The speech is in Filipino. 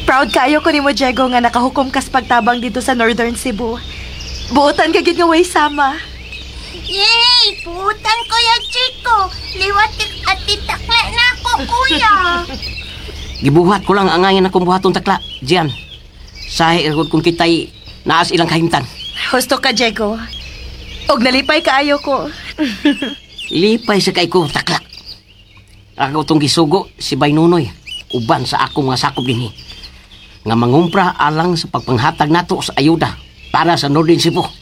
Proud kayo ko ni mo, Diego, nga nakahukom kas pagtabang dito sa Northern Cebu. Buotan ka gid nga way sama. Yay! Putan ko yung Chico. Liwat at titakla na ako, kuya. Gibuhat ko lang angayan akong buhaton takla, Diyan. Sahi agad kung kita'y naas ilang kahimtan. Husto ka, Diego. Og nalipay kaayo ko. Lipay sa kay ko, takla. Ako itong gisugo, si Baynunoy, uban sa akong mga sakop dinhi. Nga mangumpra alang sa pagpanghatag nato sa ayuda para sa Northern Cebu.